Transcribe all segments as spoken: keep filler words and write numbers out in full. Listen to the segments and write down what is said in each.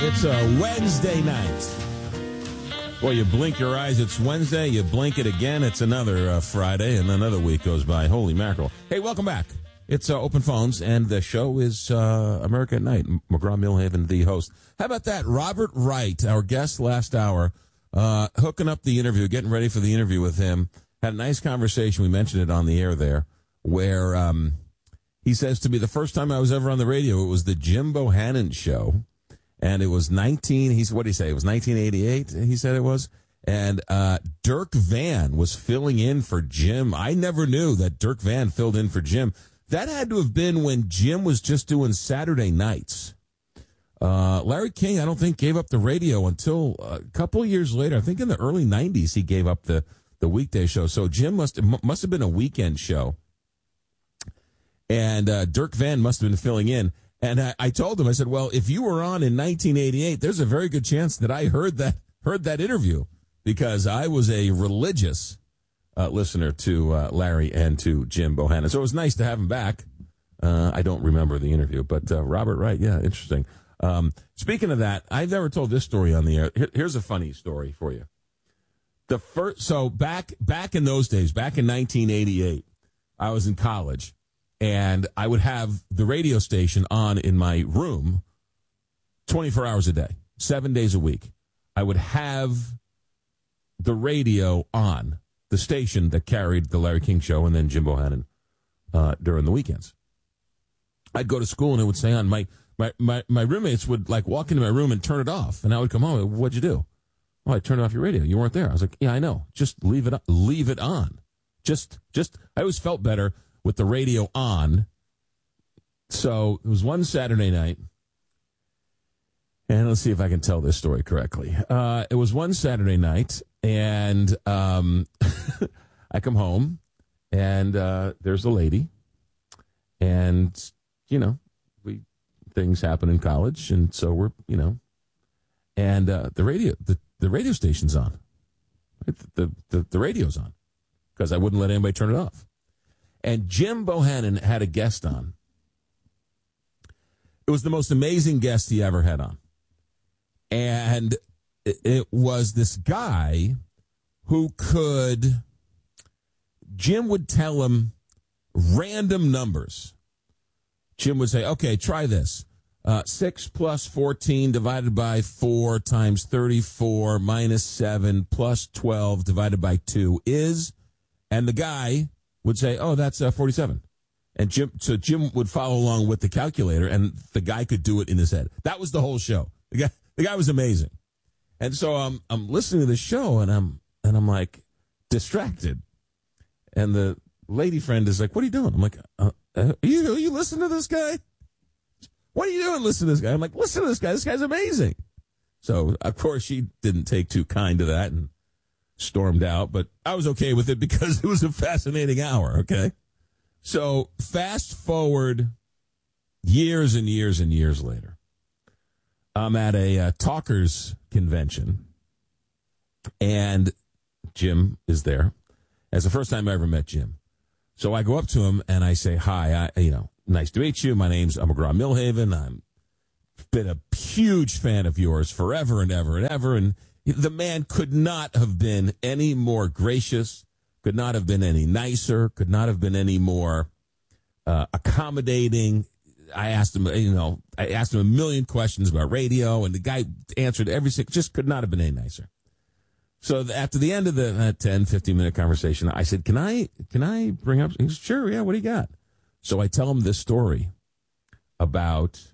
It's a Wednesday night. Well, you blink your eyes, it's Wednesday. You blink it again, it's another uh, Friday, and another week goes by. Holy mackerel. Hey, welcome back. It's uh, Open Phones, and the show is uh, America at Night. McGraw-Milhaven, the host. How about that? Robert Wright, our guest last hour, uh, hooking up the interview, getting ready for the interview with him. Had a nice conversation. We mentioned it on the air there, where um, he says to me, the first time I was ever on the radio, it was the Jim Bohannon show. And it was nineteen, he's, what did he say? It was nineteen eighty-eight, he said it was. And uh, Dirk Van was filling in for Jim. I never knew that Dirk Van filled in for Jim. That had to have been when Jim was just doing Saturday nights. Uh, Larry King, I don't think, gave up the radio until a couple of years later. I think in the early nineties he gave up the, the weekday show. So Jim must, must have been a weekend show. And uh, Dirk Van must have been filling in. And I, I told him, I said, well, if you were on in nineteen eighty-eight, there's a very good chance that I heard that heard that interview because I was a religious uh, listener to uh, Larry and to Jim Bohannon. So it was nice to have him back. Uh, I don't remember the interview, but uh, Robert Wright, yeah, interesting. Um, speaking of that, I've never told this story on the air. Here, here's a funny story for you. The first, so back back in those days, back in nineteen eighty-eight, I was in college. And I would have the radio station on in my room twenty-four hours a day, seven days a week. I would have the radio on, the station that carried the Larry King Show and then Jim Bohannon uh, during the weekends. I'd go to school and it would stay on. My, my, my, my roommates would like walk into my room and turn it off. And I would come home. What'd you do? Oh, I turned off your radio. You weren't there. I was like, yeah, I know. Just leave it, leave it on. Just, just, I always felt better with the radio on. So it was one Saturday night, and let's see if I can tell this story correctly. Uh, it was one Saturday night, and um, I come home, and uh, there's a lady, and, you know, we things happen in college, and so we're, you know, and uh, the radio, the, the radio station's on. The, the, the, the radio's on, because I wouldn't let anybody turn it off. And Jim Bohannon had a guest on. It was the most amazing guest he ever had on. And it was this guy who could, Jim would tell him random numbers. Jim would say, okay, try this. Uh, six plus fourteen divided by four times thirty-four minus seven plus twelve divided by two is, and the guy would say, oh, that's uh, forty-seven. And Jim, so Jim would follow along with the calculator, and the guy could do it in his head. That was the whole show. The guy, the guy was amazing. And so I'm, I'm listening to the show, and I'm, and I'm like distracted. And the lady friend is like, what are you doing? I'm like, uh, uh, are you, are you listening to this guy? What are you doing? Listen to this guy. I'm like, listen to this guy. This guy's amazing. So, of course, she didn't take too kind to that and stormed out, but I was okay with it because it was a fascinating hour, okay? So fast forward years and years and years later, I'm at a uh, talkers convention, and Jim is there. It's the first time I ever met Jim. So I go up to him and I say, hi, I, you know, nice to meet you. My name's McGraw-Milhaven. I'm been a huge fan of yours forever and ever and ever, and the man could not have been any more gracious, could not have been any nicer, could not have been any more uh, accommodating. I asked him, you know, I asked him a million questions about radio, and the guy answered every single, just could not have been any nicer. So after the end of the uh, ten, fifteen minute conversation, I said, can I, can I bring up, he said, sure, yeah, what do you got? So I tell him this story about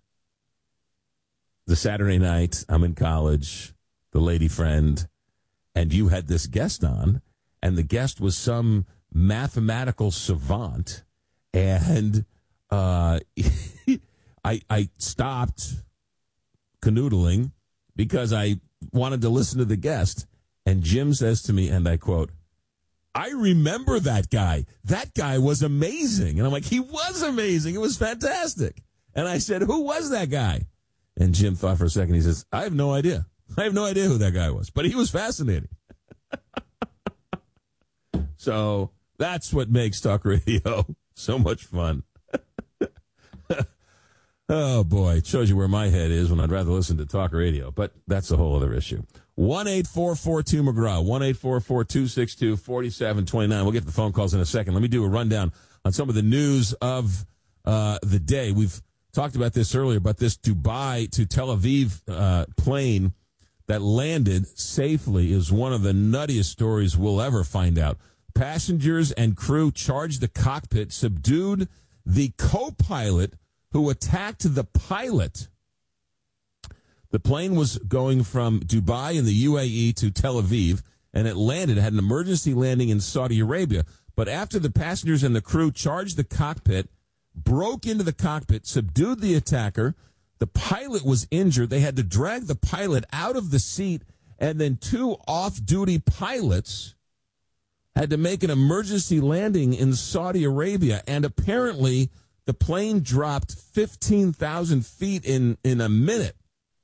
the Saturday night, I'm in college, the lady friend, and you had this guest on, and the guest was some mathematical savant, and uh, I I stopped canoodling because I wanted to listen to the guest, and Jim says to me, and I quote, I remember that guy. That guy was amazing. And I'm like, he was amazing. It was fantastic. And I said, who was that guy? And Jim thought for a second. He says, I have no idea. I have no idea who that guy was, but he was fascinating. So that's what makes talk radio so much fun. Oh, boy. It shows you where my head is when I'd rather listen to talk radio. But that's a whole other issue. one eight four four two McGraw, one eight four four two six two four seven two nine. We'll get to the phone calls in a second. Let me do a rundown on some of the news of uh, the day. We've talked about this earlier, but this Dubai to Tel Aviv uh, plane that landed safely is one of the nuttiest stories we'll ever find out. Passengers and crew charged the cockpit, subdued the co-pilot who attacked the pilot. The plane was going from Dubai in the U A E to Tel Aviv, and it landed, it had an emergency landing in Saudi Arabia. But after the passengers and the crew charged the cockpit, broke into the cockpit, subdued the attacker, the pilot was injured. They had to drag the pilot out of the seat, and then two off-duty pilots had to make an emergency landing in Saudi Arabia. And apparently the plane dropped fifteen thousand feet in, in a minute.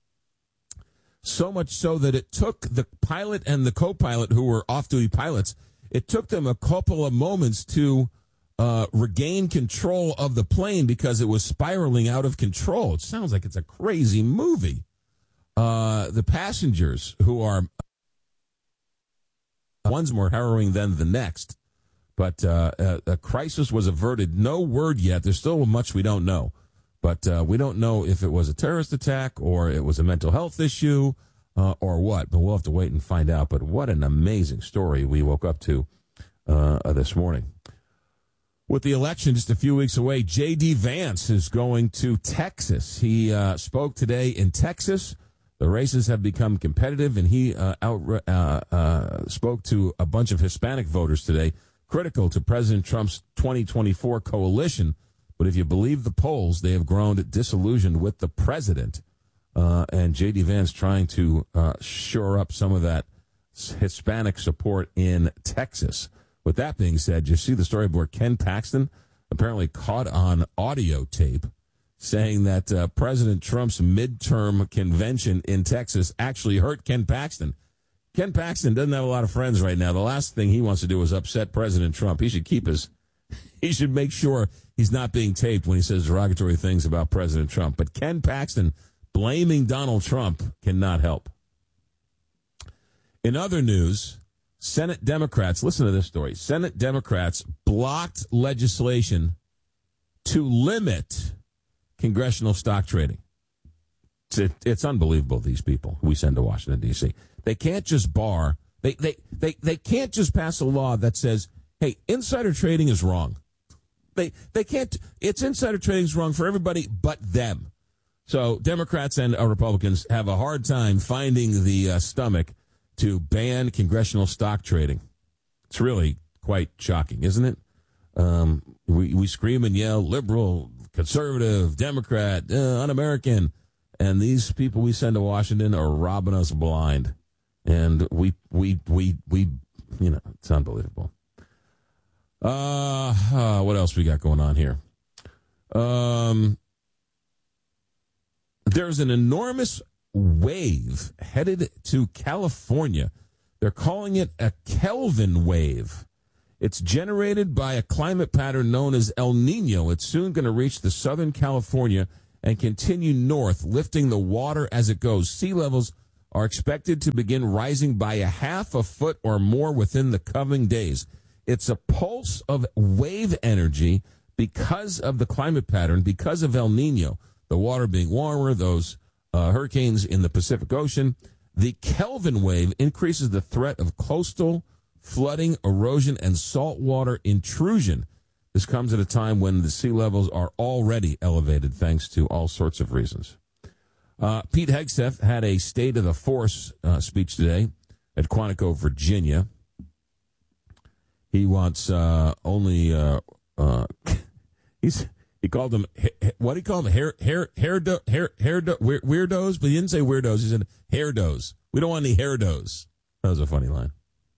So much so that it took the pilot and the co-pilot, who were off-duty pilots, it took them a couple of moments to uh, regain control of the plane because it was spiraling out of control. It sounds like it's a crazy movie. Uh, the passengers, who are one's more harrowing than the next, but uh, a, a crisis was averted. No word yet. There's still much we don't know. But uh, we don't know if it was a terrorist attack or it was a mental health issue uh, or what. But we'll have to wait and find out. But what an amazing story we woke up to uh, this morning. With the election just a few weeks away, J D. Vance is going to Texas. He uh, spoke today in Texas. The races have become competitive, and he uh, out, uh, uh, spoke to a bunch of Hispanic voters today, critical to President Trump's twenty twenty-four coalition. But if you believe the polls, they have grown disillusioned with the president. Uh, and J D. Vance trying to uh, shore up some of that Hispanic support in Texas. With that being said, you see the story where Ken Paxton apparently caught on audio tape saying that uh, President Trump's midterm convention in Texas actually hurt Ken Paxton. Ken Paxton doesn't have a lot of friends right now. The last thing he wants to do is upset President Trump. He should keep his, he should make sure he's not being taped when he says derogatory things about President Trump. But Ken Paxton blaming Donald Trump cannot help. In other news, Senate Democrats, listen to this story. Senate Democrats blocked legislation to limit congressional stock trading. It's, it, it's unbelievable, these people we send to Washington, D C. They can't just bar, they, they, they, they can't just pass a law that says, hey, insider trading is wrong. They they can't, it's insider trading is wrong for everybody but them. So Democrats and uh, Republicans have a hard time finding the uh, stomach to ban congressional stock trading. It's really quite shocking, isn't it? Um, we, we scream and yell, liberal, conservative, Democrat, uh, un-American, and these people we send to Washington are robbing us blind. And we, we, we, we, you know, it's unbelievable. Uh, uh, what else we got going on here? Um, there's an enormous wave headed to California. They're calling it a Kelvin wave. It's generated by a climate pattern known as El Nino. It's soon going to reach the Southern California and continue north, lifting the water as it goes. Sea levels are expected to begin rising by a half a foot or more within the coming days. It's a pulse of wave energy because of the climate pattern, because of El Nino, the water being warmer, those uh, hurricanes in the Pacific Ocean. The Kelvin wave increases the threat of coastal flooding, erosion, and saltwater intrusion. This comes at a time when the sea levels are already elevated thanks to all sorts of reasons. Uh, Pete Hegseth had a State of the Force uh, speech today at Quantico, Virginia. He wants uh, only uh, uh, he's he called them what do you call them hair hair hair do, hair hair do, weirdos, but he didn't say weirdos. He said hairdos. We don't want any hairdos. That was a funny line.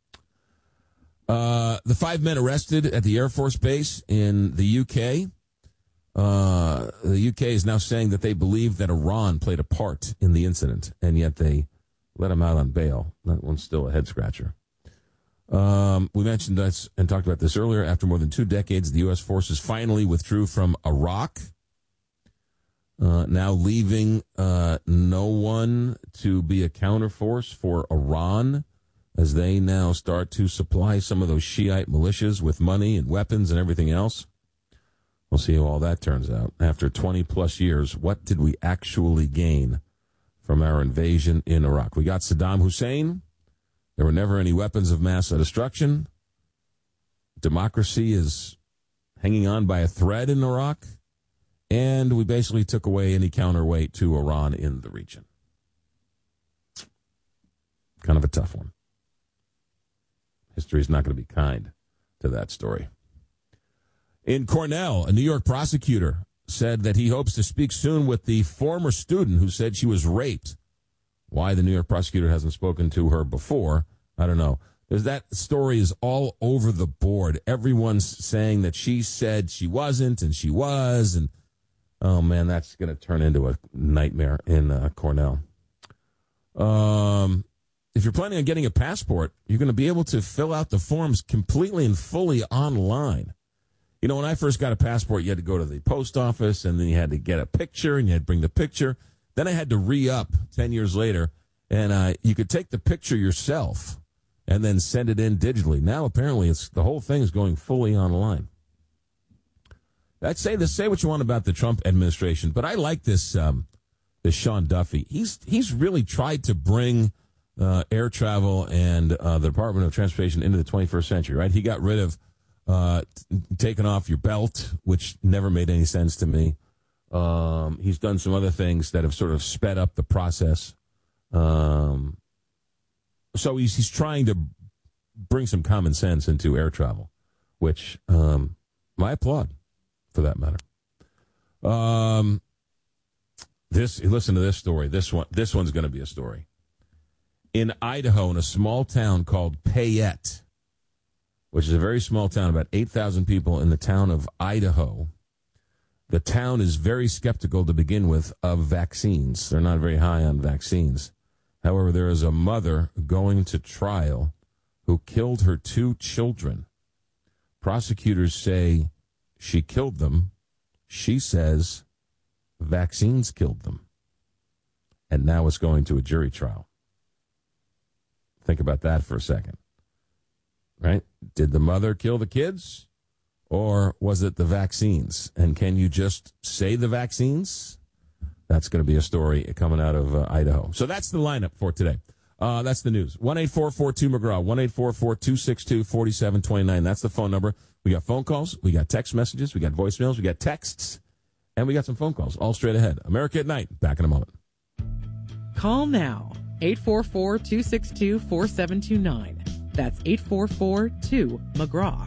Uh, the five men arrested at the Air Force Base in the U K. Uh, the U K is now saying that they believe that Iran played a part in the incident, and yet they let him out on bail. That one's still a head scratcher. Um, we mentioned this and talked about this earlier. After more than two decades, the U S forces finally withdrew from Iraq. uh, now leaving uh, no one to be a counterforce for Iran as they now start to supply some of those Shiite militias with money and weapons and everything else. We'll see how all that turns out. After twenty plus years, what did we actually gain from our invasion in Iraq? We got Saddam Hussein. There were never any weapons of mass destruction. Democracy is hanging on by a thread in Iraq. And we basically took away any counterweight to Iran in the region. Kind of a tough one. History is not going to be kind to that story. In Cornell, a New York prosecutor said that he hopes to speak soon with the former student who said she was raped. Why the New York prosecutor hasn't spoken to her before, I don't know. There's that story is all over the board. Everyone's saying that she said she wasn't and she was. And, oh, man, that's going to turn into a nightmare in uh, Cornell. Um, if you're planning on getting a passport, you're going to be able to fill out the forms completely and fully online. You know, when I first got a passport, you had to go to the post office, and then you had to get a picture, and you had to bring the picture. Then I had to re-up ten years later, and uh, you could take the picture yourself and then send it in digitally. Now, apparently, it's the whole thing is going fully online. I'd say this, say what you want about the Trump administration, but I like this um, this Sean Duffy. He's he's really tried to bring uh, air travel and uh, the Department of Transportation into the twenty-first century, right? He got rid of Uh, t- taking off your belt, which never made any sense to me. Um, he's done some other things that have sort of sped up the process. Um, so he's he's trying to bring some common sense into air travel, which um, I applaud, for that matter. Um, this listen to this story. This one this one's going to be a story. In Idaho, in a small town called Payette, which is a very small town, about eight thousand people in the town of Idaho. The town is very skeptical to begin with of vaccines. They're not very high on vaccines. However, there is a mother going to trial who killed her two children. Prosecutors say she killed them. She says vaccines killed them. And now it's going to a jury trial. Think about that for a second. Right? Did the mother kill the kids, or was it the vaccines? And can you just say the vaccines? That's going to be a story coming out of uh, Idaho. So that's the lineup for today. Uh, that's the news. one eight four four two McGraw, one eight four four two six two four seven two nine. That's the phone number. We got phone calls, we got text messages, we got voicemails, we got texts, and we got some phone calls all straight ahead. America at Night, back in a moment. Call now, eight four four two six two four seven two nine. That's eight four four two McGraw.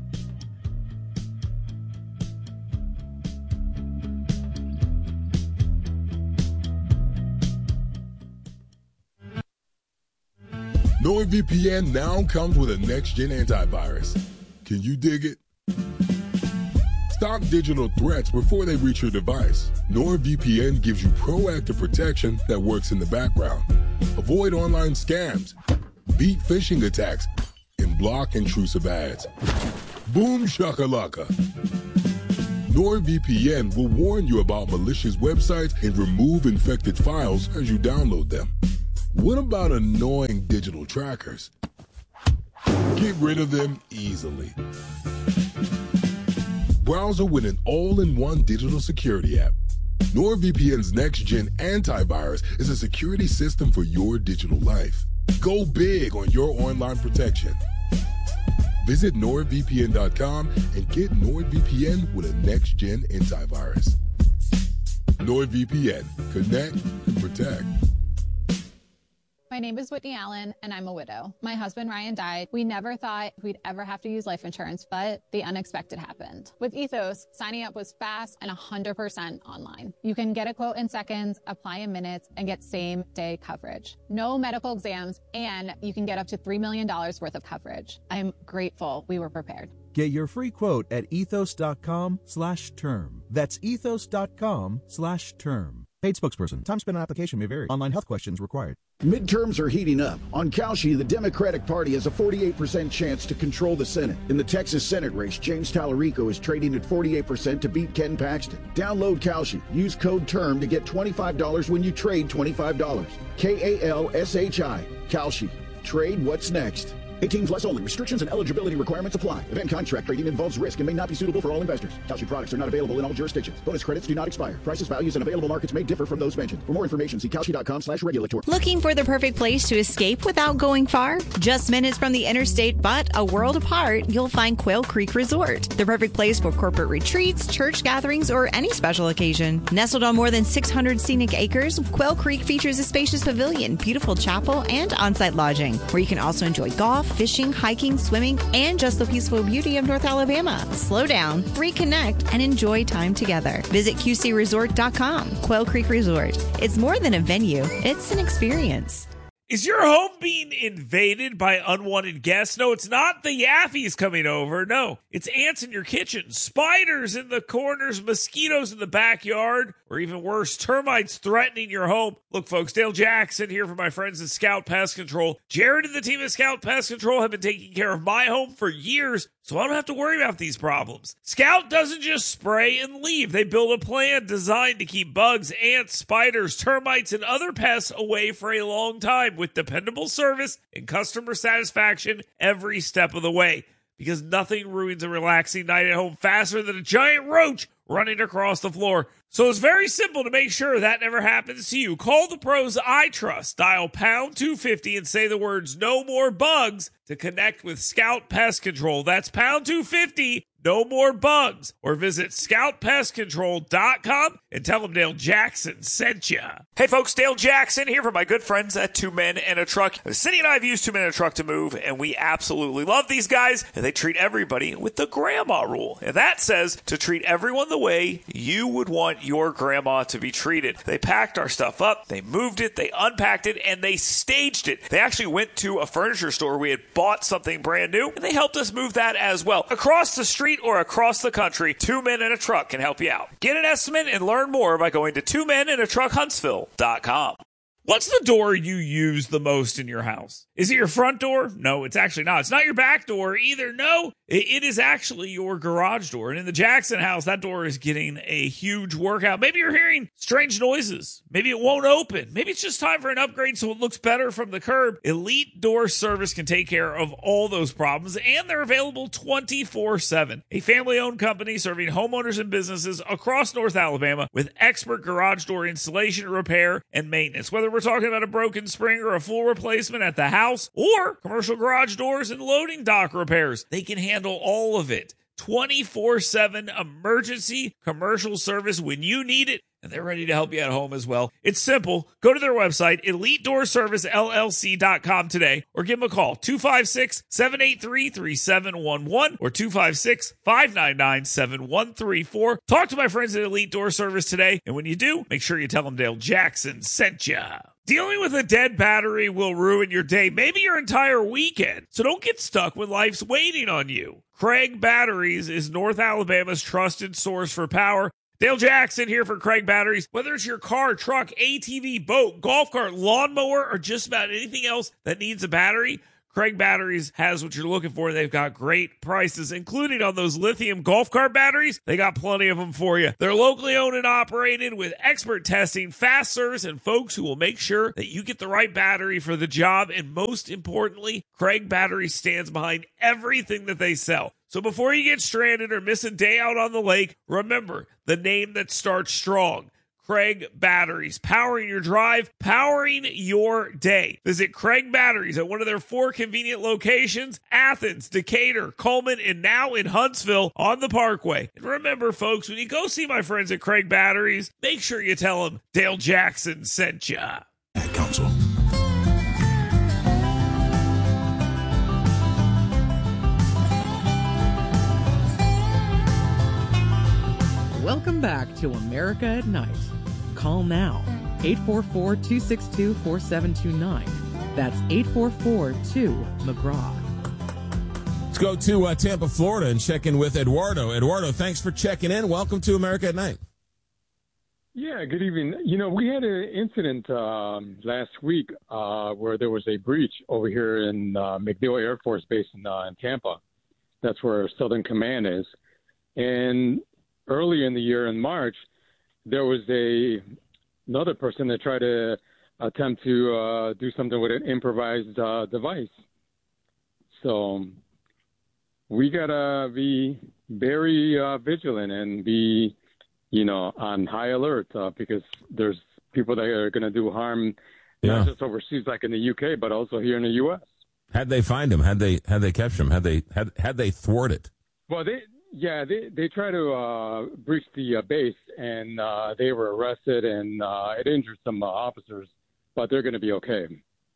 NordVPN now comes with a next-gen antivirus. Can you dig it? Stop digital threats before they reach your device. NordVPN gives you proactive protection that works in the background. Avoid online scams, beat phishing attacks, and block intrusive ads. Boom shakalaka. NordVPN will warn you about malicious websites and remove infected files as you download them. What about annoying digital trackers? Get rid of them easily. Browser with an all-in-one digital security app. NordVPN's next-gen antivirus is a security system for your digital life. Go big on your online protection. Visit nord V P N dot com and get NordVPN with a next-gen antivirus. NordVPN. Connect and protect. My name is Whitney Allen, and I'm a widow. My husband, Ryan, died. We never thought we'd ever have to use life insurance, but the unexpected happened. With Ethos, signing up was fast and one hundred percent online. You can get a quote in seconds, apply in minutes, and get same-day coverage. No medical exams, and you can get up to three million dollars worth of coverage. I'm grateful we were prepared. Get your free quote at ethos dot com slash term. That's ethos dot com slash term. Paid spokesperson. Time spent on application may vary. Online health questions required. Midterms are heating up. On Kalshi, the Democratic Party has a forty-eight percent chance to control the Senate. In the Texas Senate race, James Tallarico is trading at forty-eight percent to beat Ken Paxton. Download Kalshi. Use code TERM to get twenty-five dollars when you trade twenty-five dollars. K A L S H I. Kalshi. Trade what's next. eighteen plus only. Restrictions and eligibility requirements apply. Event contract trading involves risk and may not be suitable for all investors. Kalshi products are not available in all jurisdictions. Bonus credits do not expire. Prices, values, and available markets may differ from those mentioned. For more information, see Kalshi.com slash regulatory. Looking for the perfect place to escape without going far? Just minutes from the interstate, but a world apart, you'll find Quail Creek Resort. The perfect place for corporate retreats, church gatherings, or any special occasion. Nestled on more than six hundred scenic acres, Quail Creek features a spacious pavilion, beautiful chapel, and on-site lodging, where you can also enjoy golf, fishing, hiking, swimming, and just the peaceful beauty of North Alabama. Slow down, reconnect, and enjoy time together. Visit Q C resort dot com. Quail Creek Resort. It's more than a venue, it's an experience. Is your home being invaded by unwanted guests? No, it's not the Yaffies coming over. No, it's ants in your kitchen, spiders in the corners, mosquitoes in the backyard, or even worse, termites threatening your home. Look, folks, Dale Jackson here for my friends at Scout Pest Control. Jared and the team at Scout Pest Control have been taking care of my home for years, so I don't have to worry about these problems. Scout doesn't just spray and leave. They build a plan designed to keep bugs, ants, spiders, termites, and other pests away for a long time with dependable service and customer satisfaction every step of the way. Because nothing ruins a relaxing night at home faster than a giant roach running across the floor. So it's very simple to make sure that never happens to you. Call the pros I trust. Dial pound two fifty and say the words "no more bugs" to connect with Scout Pest Control. That's pound two fifty, no more bugs. Or visit scout pest control dot com and tell them Dale Jackson sent you. Hey folks, Dale Jackson here for my good friends at Two Men and a Truck. Cindy and I have used Two Men and a Truck to move, and we absolutely love these guys. And they treat everybody with the grandma rule. And that says to treat everyone the way you would want your grandma to be treated. They packed our stuff up, they moved it, they unpacked it, and they staged it. They actually went to a furniture store. We had bought something brand new, and they helped us move that as well. Across the street or across the country, Two Men and a Truck can help you out. Get an estimate and learn more by going to two men and a truck huntsville dot com. What's the door you use the most in your house? Is it your front door? No, it's actually not. It's not your back door either. No, it is actually your garage door. And in the Jackson house, that door is getting a huge workout. Maybe you're hearing strange noises. Maybe it won't open. Maybe it's just time for an upgrade so it looks better from the curb. Elite Door Service can take care of all those problems, and they're available twenty-four seven. A family-owned company serving homeowners and businesses across North Alabama with expert garage door installation, repair, and maintenance. Whether we're talking about a broken spring or a full replacement at the house, or commercial garage doors and loading dock repairs, they can handle all of it. twenty-four seven emergency commercial service when you need it, and they're ready to help you at home as well. It's simple. Go to their website, elite door service L L C dot com today, or give them a call, two five six, seven eight three, three seven one one or two five six, five nine nine, seven one three four. Talk to my friends at Elite Door Service today, and when you do, make sure you tell them Dale Jackson sent ya. Dealing with a dead battery will ruin your day, maybe your entire weekend. So don't get stuck when life's waiting on you. Craig Batteries is North Alabama's trusted source for power. Dale Jackson here for Craig Batteries. Whether it's your car, truck, A T V, boat, golf cart, lawnmower, or just about anything else that needs a battery, Craig Batteries has what you're looking for. They've got great prices, including on those lithium golf cart batteries. They got plenty of them for you. They're locally owned and operated with expert testing, fast service, and folks who will make sure that you get the right battery for the job. And most importantly, Craig Batteries stands behind everything that they sell. So before you get stranded or miss a day out on the lake, remember the name that starts strong. Craig Batteries, powering your drive, powering your day. Visit Craig Batteries at one of their four convenient locations, Athens, Decatur, Coleman, and now in Huntsville on the Parkway. And remember, folks, when you go see my friends at Craig Batteries, make sure you tell them Dale Jackson sent ya. Ad Council. Welcome back to America at Night. Call now, eight four four, two six two, four seven two nine. That's eight four four, two, McGraw. Let's go to uh, Tampa, Florida, and check in with Eduardo. Eduardo, thanks for checking in. Welcome to America at Night. Yeah, good evening. You know, we had an incident um, last week uh, where there was a breach over here in uh, MacDill Air Force Base in, uh, in Tampa. That's where Southern Command is. And early in the year, in March, there was a another person that tried to attempt to uh, do something with an improvised uh, device. So we got to be very uh, vigilant and be, you know, on high alert uh, because there's people that are going to do harm, yeah. not just overseas like in the U K, but also here in the U S. Had they find him? Had they had they catch him? Had they had had they thwarted? Well, they yeah they they try to uh, breach the uh, base and uh, they were arrested and uh, it injured some uh, officers, but they're going to be okay.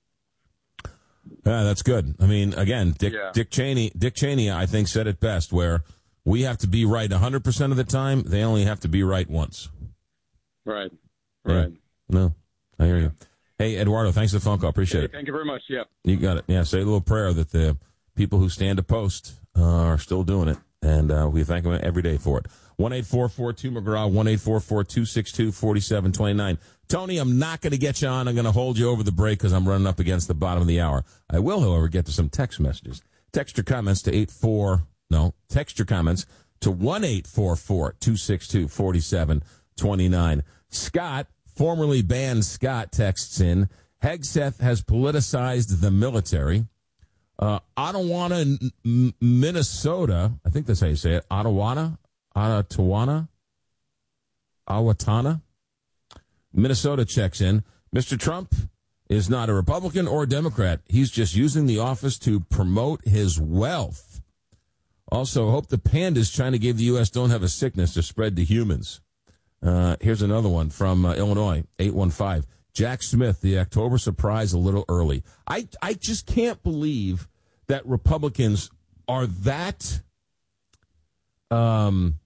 Yeah, that's good. I mean, again, Dick yeah. Dick Cheney Dick Cheney I think said it best, where we have to be right one hundred percent of the time. They only have to be right once. Right. Right. Yeah. No, I hear you. Hey, Eduardo, thanks for the phone call. Appreciate hey, it. Thank you very much. Yeah. You got it. Yeah, say a little prayer that the people who stand to post uh, are still doing it, and uh, we thank them every day for it. one eight four four two McGraw, one eight four four two six two four seven two nine. Tony, I'm not going to get you on. I'm going to hold you over the break because I'm running up against the bottom of the hour. I will, however, get to some text messages. Text your comments to eight four no, text your comments to one eight four four two six two four seven two nine. Scott, formerly banned Scott, texts in, Hegseth has politicized the military. Uh, Ottawa, N- Minnesota, I think that's how you say it, Ottawa, Ottawa, Owatonna, Minnesota checks in. Mister Trump is not a Republican or a Democrat. He's just using the office to promote his wealth. Also, hope the pandas trying to give the U S don't have a sickness to spread to humans. Uh, here's another one from uh, Illinois, eight one five. Jack Smith, the October surprise a little early. I, I just can't believe that Republicans are that um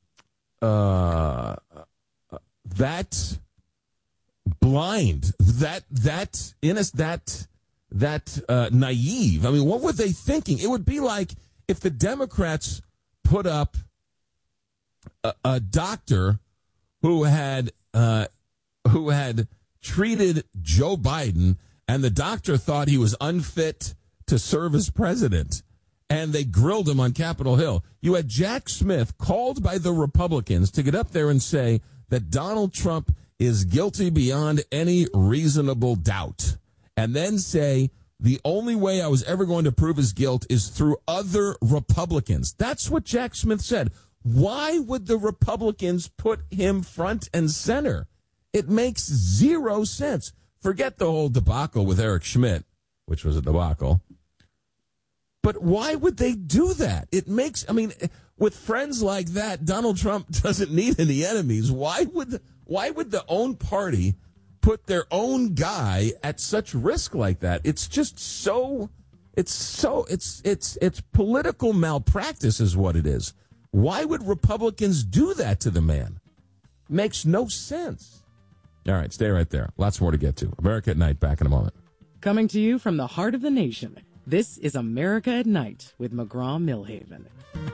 uh that blind, that that innocent, that that uh, naive. I mean, what were they thinking? It would be like if the Democrats put up a, a doctor who had uh, who had treated Joe Biden, and the doctor thought he was unfit to serve as president, and they grilled him on Capitol Hill. You had Jack Smith called by the Republicans to get up there and say that Donald Trump is guilty beyond any reasonable doubt, and then say the only way I was ever going to prove his guilt is through other Republicans. That's what Jack Smith said. Why would the Republicans put him front and center? It makes zero sense. Forget the whole debacle with Eric Schmidt, which was a debacle. But why would they do that? It makes, I mean, with friends like that, Donald Trump doesn't need any enemies. Why would, why would the own party put their own guy at such risk like that? It's just so, it's so, it's, it's, it's political malpractice is what it is. Why would Republicans do that to the man? Makes no sense. All right, stay right there. Lots more to get to. America at Night, back in a moment. Coming to you from the heart of the nation, this is America at Night with McGraw-Millhaven.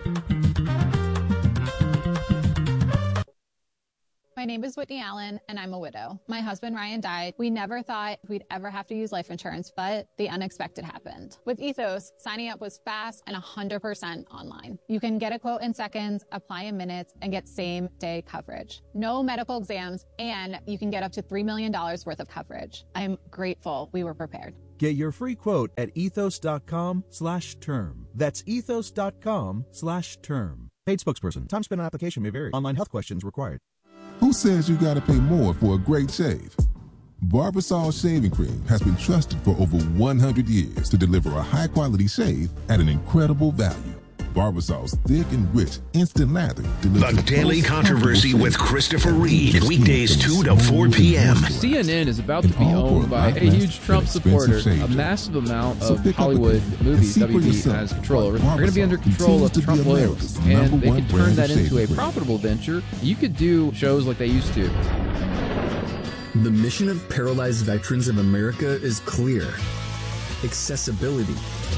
My name is Whitney Allen, and I'm a widow. My husband, Ryan, died. We never thought we'd ever have to use life insurance, but the unexpected happened. With Ethos, signing up was fast and one hundred percent online. You can get a quote in seconds, apply in minutes, and get same-day coverage. No medical exams, and you can get up to three million dollars worth of coverage. I'm grateful we were prepared. Get your free quote at ethos.com slash term. That's ethos.com slash term. Paid spokesperson. Time spent on application may vary. Online health questions required. Who says you gotta pay more for a great shave? Barbasol Shaving Cream has been trusted for over one hundred years to deliver a high-quality shave at an incredible value. Barbasol's thick and rich instant lather delivers The Daily Controversy with Christopher Reed, weekdays two to four p.m. C N N is about to be owned by a huge Trump supporter. A massive amount of Hollywood movies W B has control over are going to be under control of Trump loyalists, and they can turn that into a profitable venture. You could do shows like they used to. The mission of Paralyzed Veterans of America is clear: accessibility.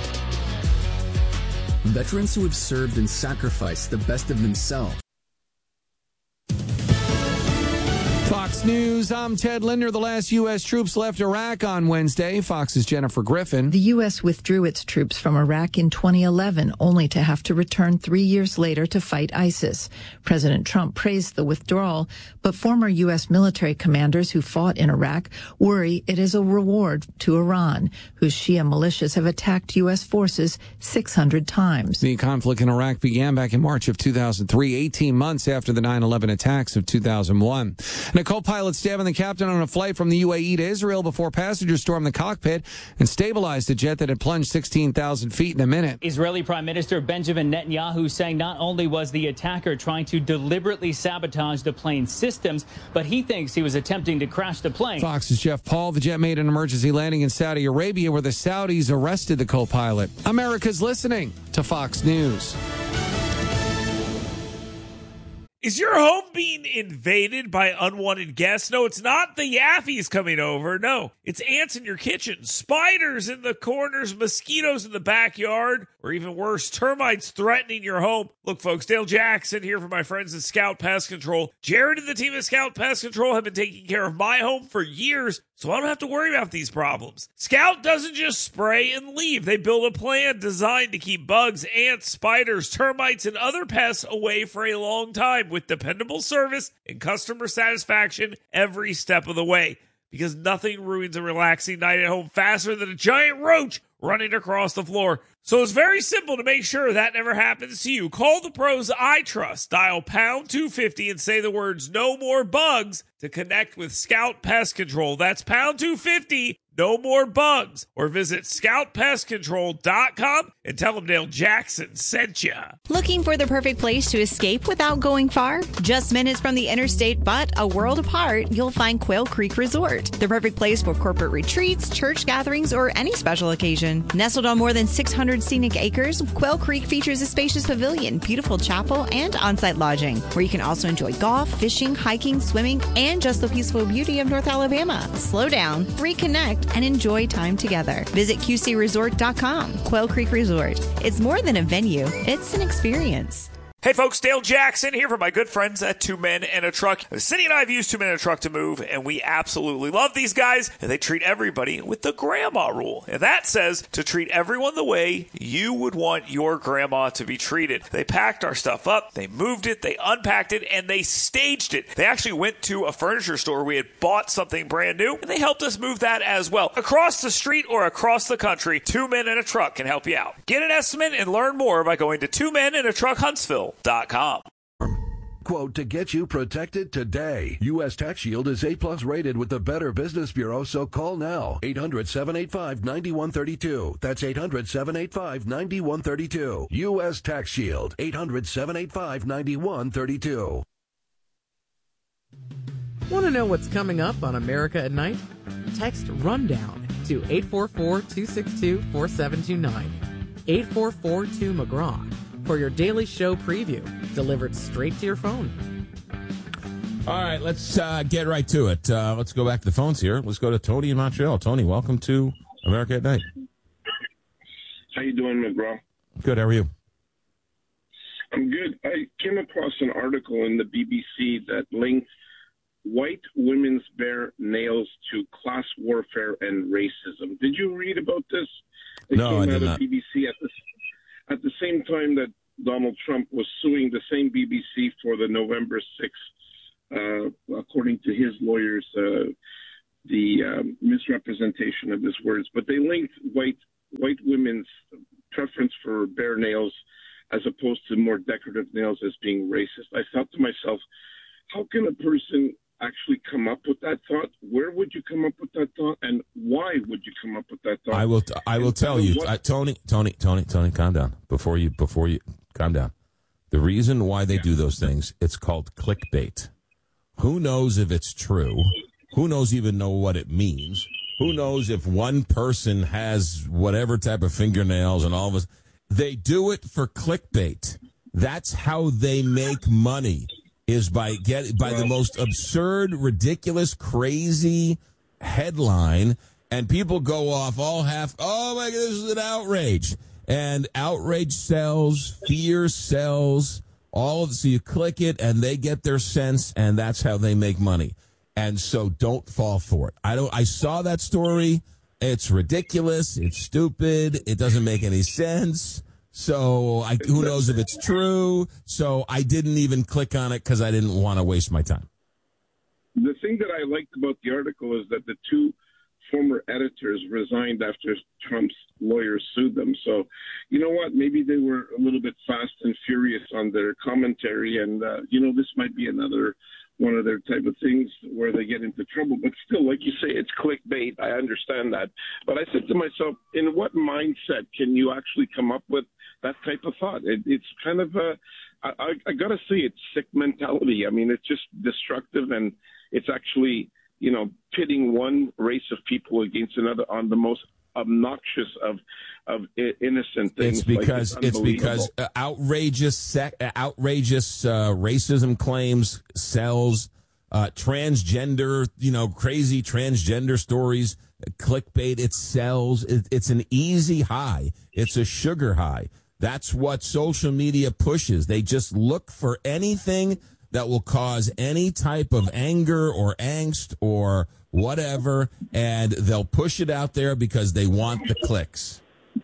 Veterans who have served and sacrificed the best of themselves. Fox News, I'm Ted Linder. The last U S troops left Iraq on Wednesday. Fox's Jennifer Griffin. The U S withdrew its troops from Iraq in twenty eleven, only to have to return three years later to fight ISIS. President Trump praised the withdrawal, but former U S military commanders who fought in Iraq worry it is a reward to Iran, whose Shia militias have attacked U S forces six hundred times. The conflict in Iraq began back in March of two thousand three, eighteen months after the nine eleven attacks of two thousand one. And a co-pilot stabbing the captain on a flight from the U A E to Israel before passengers stormed the cockpit and stabilized a jet that had plunged sixteen thousand feet in a minute. Israeli Prime Minister Benjamin Netanyahu saying not only was the attacker trying to deliberately sabotage the plane's systems, but he thinks he was attempting to crash the plane. Fox's Jeff Paul. The jet made an emergency landing in Saudi Arabia where the Saudis arrested the co-pilot. America's listening to Fox News. Is your home being invaded by unwanted guests? No, it's not the Yaffies coming over. No, it's ants in your kitchen, spiders in the corners, mosquitoes in the backyard, or even worse, termites threatening your home. Look, folks, Dale Jackson here for my friends at Scout Pest Control. Jared and the team at Scout Pest Control have been taking care of my home for years, so I don't have to worry about these problems. Scout doesn't just spray and leave. They build a plan designed to keep bugs, ants, spiders, termites, and other pests away for a long time with dependable service and customer satisfaction every step of the way. Because nothing ruins a relaxing night at home faster than a giant roach running across the floor. So it's very simple to make sure that never happens to you. Call the pros I trust. Dial pound two fifty and say the words "no more bugs" to connect with Scout Pest Control. That's pound two fifty, no more bugs. Or visit scout pest control dot com and tell them Dale Jackson sent you. Looking for the perfect place to escape without going far? Just minutes from the interstate, but a world apart, you'll find Quail Creek Resort. The perfect place for corporate retreats, church gatherings, or any special occasion. Nestled on more than six hundred scenic acres, Quail Creek features a spacious pavilion, beautiful chapel, and on-site lodging, where you can also enjoy golf, fishing, hiking, swimming, and just the peaceful beauty of North Alabama. Slow down, reconnect, and enjoy time together. Visit Q C resort dot com. Quail Creek Resort. It's more than a venue, it's an experience. Hey folks, Dale Jackson here for my good friends at Two Men and a Truck. Cindy and I have used Two Men and a Truck to move, and we absolutely love these guys, and they treat everybody with the grandma rule. And that says to treat everyone the way you would want your grandma to be treated. They packed our stuff up, they moved it, they unpacked it, and they staged it. They actually went to a furniture store. We had bought something brand new, and they helped us move that as well. Across the street or across the country, Two Men and a Truck can help you out. Get an estimate and learn more by going to Two Men and a Truck Huntsville dot com. Quote to get you protected today. U S Tax Shield is A plus rated with the Better Business Bureau, so call now. eight hundred, seven eight five, nine one three two. That's eight hundred, seven eight five, nine one three two. U S Tax Shield. eight hundred, seven eight five, nine one three two. Want to know what's coming up on America at Night? Text RUNDOWN to eight four four, two six two, four seven two nine. eight four four two McGraw. For your daily show preview, delivered straight to your phone. All right, let's uh, get right to it. Uh, let's go back to the phones here. Let's go to Tony in Montreal. Tony, welcome to America at Night. How you doing, McGraw? Good, how are you? I'm good. I came across an article in the B B C that linked white women's bare nails to class warfare and racism. Did you read about this? It no, came I out did of not. B B C at the At the same time that Donald Trump was suing the same B B C for the November sixth, uh, according to his lawyers, uh, the um, misrepresentation of his words. But they linked white white women's preference for bare nails as opposed to more decorative nails as being racist. I thought to myself, how can a person actually come up with that thought? Where would you come up with that thought, and why would you come up with that thought? I will. T- I will and tell you, uh, Tony. Tony. Tony. Tony. Calm down. Before you. Before you. Calm down. The reason why they yeah. do those things, it's called clickbait. Who knows if it's true? Who knows even know what it means? Who knows if one person has whatever type of fingernails and all of us? They do it for clickbait. That's how they make money. Is by get by the most absurd, ridiculous, crazy headline, and people go off all half, oh my God, this is an outrage. And outrage sells, fear sells, all of so you click it and they get their sense, and that's how they make money. And so don't fall for it. I don't. I saw that story. It's ridiculous. It's stupid. It doesn't make any sense. So I, who knows if it's true? So I didn't even click on it because I didn't want to waste my time. The thing that I liked about the article is that the two former editors resigned after Trump's lawyers sued them. So, you know what? Maybe they were a little bit fast and furious on their commentary. And, uh, you know, this might be another one of their type of things where they get into trouble. But still, like you say, it's clickbait. I understand that. But I said to myself, in what mindset can you actually come up with that type of thought? It, it's kind of a, I, I, I got to say, it's sick mentality. I mean, it's just destructive, and it's actually, you know, pitting one race of people against another on the most obnoxious of of innocent things. It's because like, it's, it's because uh, outrageous sec, uh, outrageous uh, racism claims sells, uh, transgender, you know, crazy transgender stories, uh, clickbait. It sells. It, it's an easy high. It's a sugar high. That's what social media pushes. They just look for anything that will cause any type of anger or angst or whatever, and they'll push it out there because they want the clicks.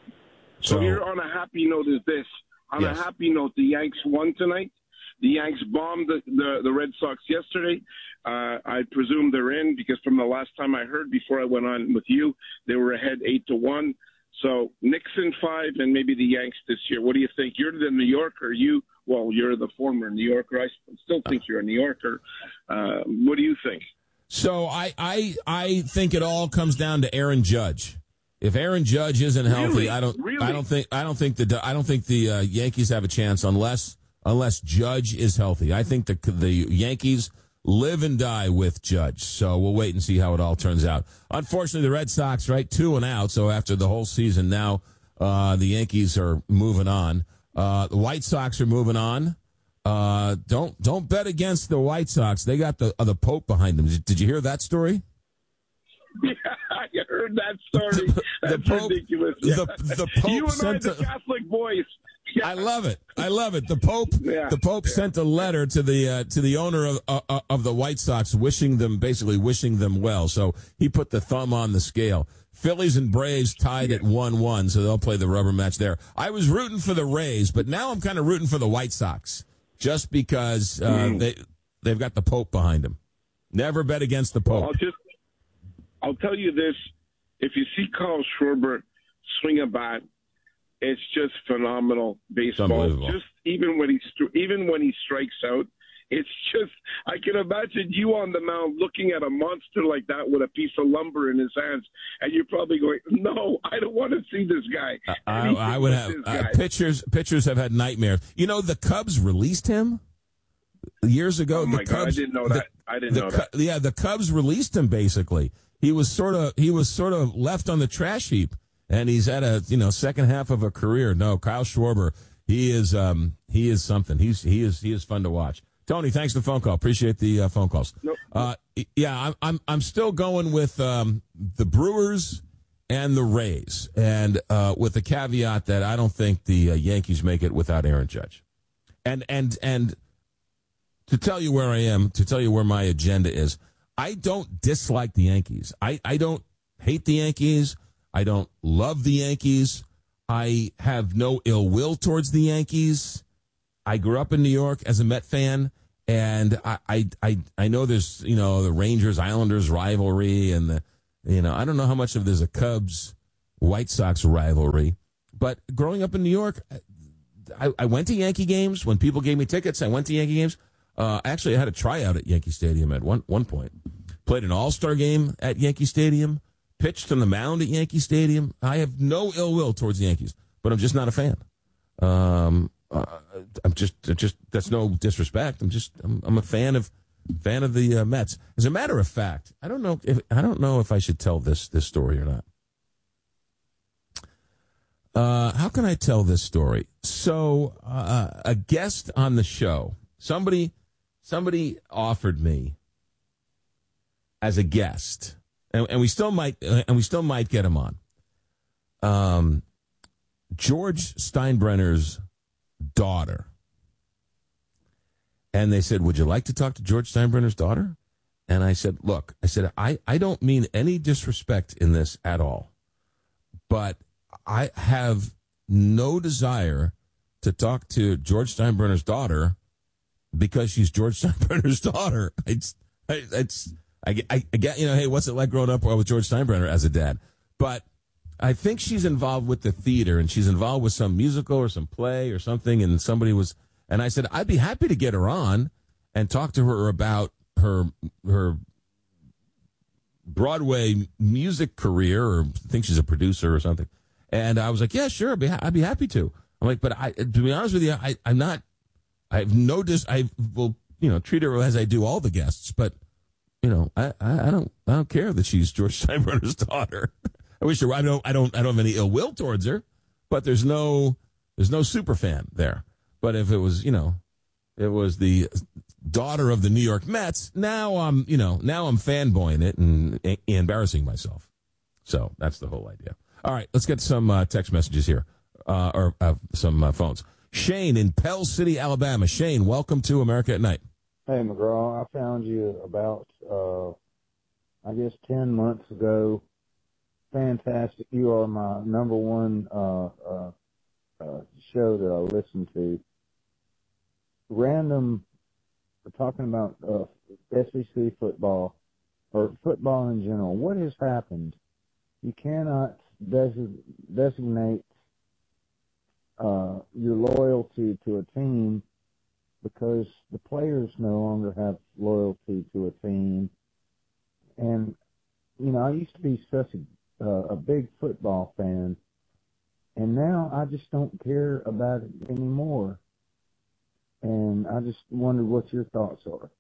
So, So here on a happy note is this. On Yes. a happy note, the Yanks won tonight. The Yanks bombed the, the, the Red Sox yesterday. Uh, I presume they're in because from the last time I heard before I went on with you, they were ahead eight to one. So Nixon five and maybe the Yanks this year. What do you think? You're the New Yorker. You well, you're the former New Yorker. I still think you're a New Yorker. Uh, what do you think? So I, I I think it all comes down to Aaron Judge. If Aaron Judge isn't healthy, Really? I don't Really? I don't think I don't think the I don't think the uh, Yankees have a chance unless unless Judge is healthy. I think the the Yankees live and die with Judge. So we'll wait and see how it all turns out. Unfortunately, the Red Sox, right, two and out. So after the whole season, now uh, the Yankees are moving on. Uh, the White Sox are moving on. Uh, don't don't bet against the White Sox. They got the uh, the Pope behind them. Did, did you hear that story? Yeah, I heard that story. The, That's the Pope, ridiculous. The, the Pope you and I, sent the a, Catholic boys. Yeah. I love it. I love it. The Pope. Yeah. The Pope Yeah. sent a letter to the uh, to the owner of uh, of the White Sox, wishing them basically wishing them well. So he put the thumb on the scale. Phillies and Braves tied at one one, so they'll play the rubber match there. I was rooting for the Rays, but now I'm kind of rooting for the White Sox just because uh, mm. they they've got the Pope behind them. Never bet against the Pope. Well, I'll just I'll tell you this: if you see Carl Schwarber swing a bat, it's just phenomenal baseball. Just even when he even when he strikes out, it's just I can imagine you on the mound looking at a monster like that with a piece of lumber in his hands, and you're probably going, "No, I don't want to see this guy." I, I would have uh, pitchers. Pitchers have had nightmares. You know, the Cubs released him years ago. Oh my the God, Cubs, I didn't know the, that. I didn't the, know that. Yeah, the Cubs released him. Basically, he was sort of he was sort of left on the trash heap. And he's at a you know second half of a career. No, Kyle Schwarber, he is um he is something. He's he is he is fun to watch. Tony, thanks for the phone call. Appreciate the uh, phone calls. Nope. Uh, yeah, I'm I'm I'm still going with um the Brewers and the Rays, and uh, with the caveat that I don't think the uh, Yankees make it without Aaron Judge. And and and to tell you where I am, to tell you where my agenda is, I don't dislike the Yankees. I I don't hate the Yankees. I don't love the Yankees. I have no ill will towards the Yankees. I grew up in New York as a Met fan, and I, I, I, I know there's, you know, the Rangers-Islanders rivalry, and the, you know, I don't know how much of there's a Cubs-White Sox rivalry, but growing up in New York, I, I went to Yankee games. When people gave me tickets, I went to Yankee games. Uh, actually, I had a tryout at Yankee Stadium at one, one point. Played an all-star game at Yankee Stadium. Pitched on the mound at Yankee Stadium. I have no ill will towards the Yankees, but I'm just not a fan. Um, uh, I'm just, just that's no disrespect. I'm just, I'm, I'm a fan of, fan of the uh, Mets. As a matter of fact, I don't know if I don't know if I should tell this this story or not. Uh, how can I tell this story? So, uh, a guest on the show, somebody, somebody offered me as a guest. And, and we still might, uh, and we still might get him on. Um, George Steinbrenner's daughter, and they said, "Would you like to talk to George Steinbrenner's daughter?" And I said, look, I said, I, I don't mean any disrespect in this at all, but I have no desire to talk to George Steinbrenner's daughter because she's George Steinbrenner's daughter. It's, I, it's, I, I, I get, you know, hey, what's it like growing up with George Steinbrenner as a dad? But I think she's involved with the theater, and she's involved with some musical or some play or something, and somebody was, and I said, I'd be happy to get her on and talk to her about her her Broadway music career, or I think she's a producer or something. And I was like, yeah, sure, I'd be, ha- I'd be happy to. I'm like, but I, to be honest with you, I, I'm not, I have no dis, I will, you know, treat her as I do all the guests, but, you know, I, I, I don't, I don't care that she's George Steinbrenner's daughter. I wish her, I don't, I don't, I don't have any ill will towards her, but there's no, there's no super fan there. But if it was, you know, it was the daughter of the New York Mets, now I'm, you know, now I'm fanboying it and, and embarrassing myself. So that's the whole idea. All right, let's get some uh, text messages here, uh, or uh, some uh, phones. Shane in Pell City, Alabama. Shane, welcome to America at Night. Hey, McGraw, I found you about, uh, I guess, ten months ago. Fantastic. You are my number one uh, uh, uh, show that I listen to. Random, we're talking about uh, S E C football, or football in general. What has happened? You cannot des- designate uh, your loyalty to a team because the players no longer have loyalty to a team. And, you know, I used to be such a, uh, a big football fan, and now I just don't care about it anymore. And I just wondered what your thoughts are.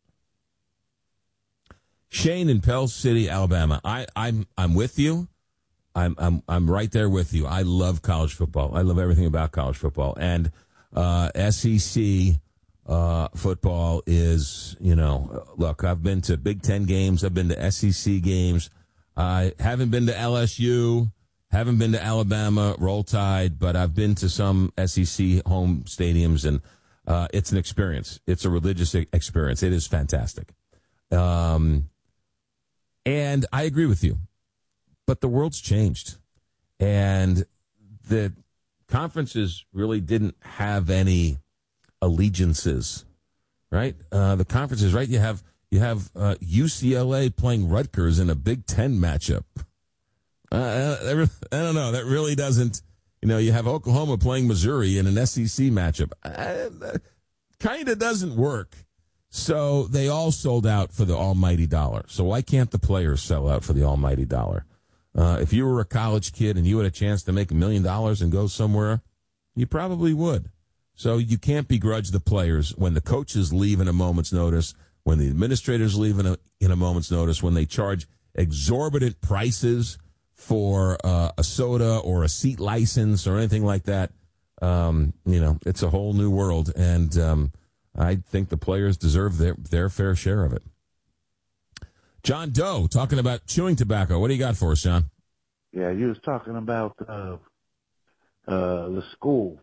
Shane in Pell City, Alabama. I, I'm I'm with you. I'm I'm I'm right there with you. I love college football. I love everything about college football. And uh, S E C uh, football is, you know, look, I've been to Big Ten games. I've been to S E C games. I haven't been to L S U. Haven't been to Alabama, Roll Tide, but I've been to some S E C home stadiums, and uh, it's an experience. It's a religious experience. It is fantastic. Um, and I agree with you. But the world's changed, and the conferences really didn't have any allegiances, right? Uh, the conferences, right? You have you have uh, U C L A playing Rutgers in a Big Ten matchup. Uh, I, I don't know. That really doesn't, you know, you have Oklahoma playing Missouri in an S E C matchup. Uh, kind of doesn't work. So they all sold out for the almighty dollar. So why can't the players sell out for the almighty dollar? Uh, if you were a college kid and you had a chance to make a million dollars and go somewhere, you probably would. So you can't begrudge the players when the coaches leave in a moment's notice, when the administrators leave in a, in a moment's notice, when they charge exorbitant prices for uh, a soda or a seat license or anything like that. Um, you know, it's a whole new world, and um, I think the players deserve their, their fair share of it. John Doe, talking about chewing tobacco. What do you got for us, John? Yeah, you was talking about uh, uh, the school.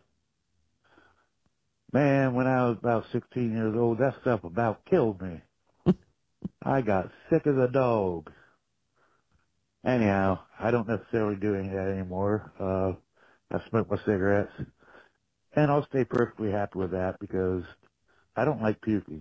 Man, when I was about sixteen years old, that stuff about killed me. I got sick as a dog. Anyhow, I don't necessarily do any of that anymore. Uh, I smoke my cigarettes. And I'll stay perfectly happy with that because I don't like puking.